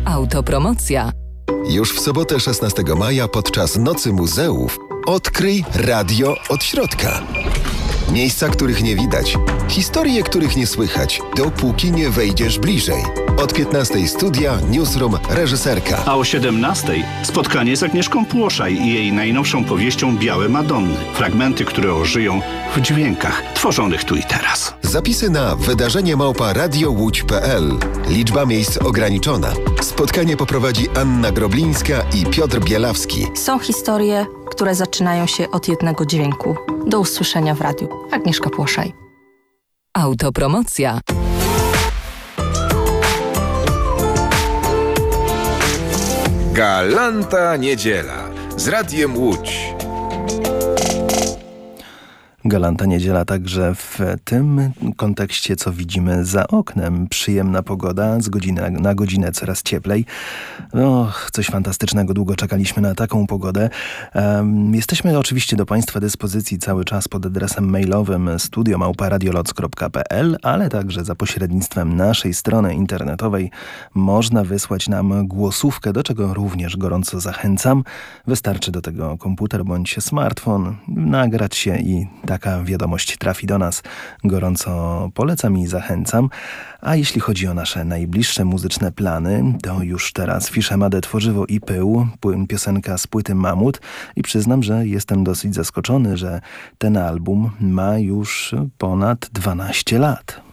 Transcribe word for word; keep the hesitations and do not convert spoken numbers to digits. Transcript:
Autopromocja. Już w sobotę szesnastego maja podczas Nocy Muzeów odkryj radio od środka. Miejsca, których nie widać, historie, których nie słychać, dopóki nie wejdziesz bliżej. Od piętnastej studia, newsroom, reżyserka. A o siedemnastej spotkanie z Agnieszką Płoszaj i jej najnowszą powieścią Białe Madonny. Fragmenty, które ożyją w dźwiękach tworzonych tu i teraz. Zapisy na wydarzenie małpa radio łódź kropka pe el. Liczba miejsc ograniczona. Spotkanie poprowadzi Anna Groblińska i Piotr Bielawski. Są historie, które zaczynają się od jednego dźwięku. Do usłyszenia w radiu. Agnieszka Płoszaj. Autopromocja. Galanta Niedziela z Radiem Łódź. Galanta Niedziela także w tym kontekście, co widzimy za oknem. Przyjemna pogoda, z godziny na godzinę coraz cieplej. No, coś fantastycznego, długo czekaliśmy na taką pogodę. Um, jesteśmy oczywiście do Państwa dyspozycji cały czas pod adresem mailowym studio małpa radioloc kropka pe el, ale także za pośrednictwem naszej strony internetowej można wysłać nam głosówkę, do czego również gorąco zachęcam. Wystarczy do tego komputer bądź smartfon, nagrać się i taka wiadomość trafi do nas. Gorąco polecam i zachęcam. A jeśli chodzi o nasze najbliższe muzyczne plany, to już teraz Fisze Made Tworzywo i Pył, piosenka z płyty Mamut, i przyznam, że jestem dosyć zaskoczony, że ten album ma już ponad dwanaście lat.